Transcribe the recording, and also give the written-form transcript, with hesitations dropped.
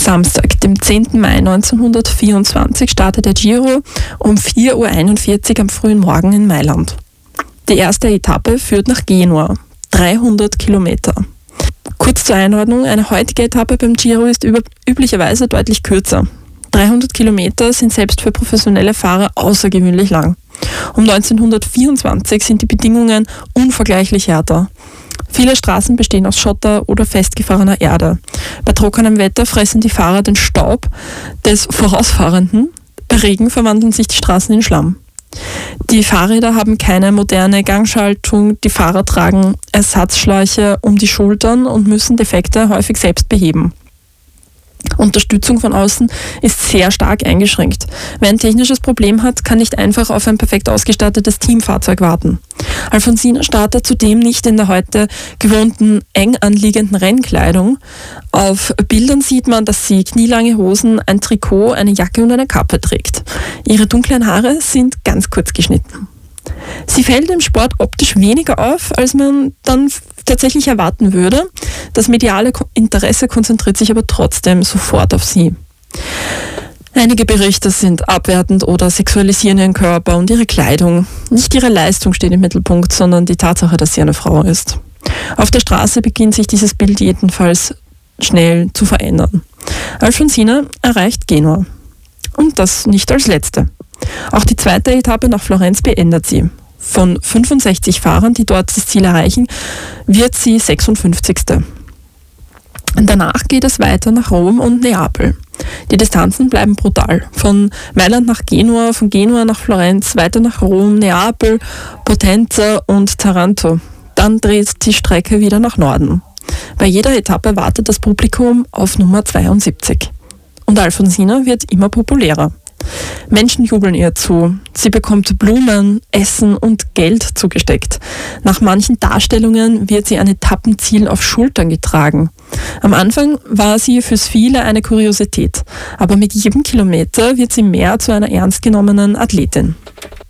Samstag, dem 10. Mai 1924, startet der Giro um 4:41 Uhr am frühen Morgen in Mailand. Die erste Etappe führt nach Genua, 300 Kilometer. Kurz zur Einordnung, eine heutige Etappe beim Giro ist üblicherweise deutlich kürzer. 300 Kilometer sind selbst für professionelle Fahrer außergewöhnlich lang. Um 1924 sind die Bedingungen unvergleichlich härter. Viele Straßen bestehen aus Schotter oder festgefahrener Erde. Bei trockenem Wetter fressen die Fahrer den Staub des Vorausfahrenden. Bei Regen verwandeln sich die Straßen in Schlamm. Die Fahrräder haben keine moderne Gangschaltung, die Fahrer tragen Ersatzschläuche um die Schultern und müssen Defekte häufig selbst beheben. Unterstützung von außen ist sehr stark eingeschränkt. Wer ein technisches Problem hat, kann nicht einfach auf ein perfekt ausgestattetes Teamfahrzeug warten. Alfonsina startet zudem nicht in der heute gewohnten eng anliegenden Rennkleidung. Auf Bildern sieht man, dass sie knielange Hosen, ein Trikot, eine Jacke und eine Kappe trägt. Ihre dunklen Haare sind ganz kurz geschnitten. Sie fällt im Sport optisch weniger auf, als man dann tatsächlich erwarten würde. Das mediale Interesse konzentriert sich aber trotzdem sofort auf sie. Einige Berichte sind abwertend oder sexualisieren ihren Körper und ihre Kleidung. Nicht ihre Leistung steht im Mittelpunkt, sondern die Tatsache, dass sie eine Frau ist. Auf der Straße beginnt sich dieses Bild jedenfalls schnell zu verändern. Alfonsina erreicht Genua. Und das nicht als letzte. Auch die zweite Etappe nach Florenz beendet sie. Von 65 Fahrern, die dort das Ziel erreichen, wird sie 56. Danach geht es weiter nach Rom und Neapel. Die Distanzen bleiben brutal. Von Mailand nach Genua, von Genua nach Florenz, weiter nach Rom, Neapel, Potenza und Taranto. Dann dreht die Strecke wieder nach Norden. Bei jeder Etappe wartet das Publikum auf Nummer 72. Und Alfonsina wird immer populärer. Menschen jubeln ihr zu. Sie bekommt Blumen, Essen und Geld zugesteckt. Nach manchen Darstellungen wird sie an Etappenzielen auf Schultern getragen. Am Anfang war sie fürs viele eine Kuriosität, aber mit jedem Kilometer wird sie mehr zu einer ernst genommenen Athletin.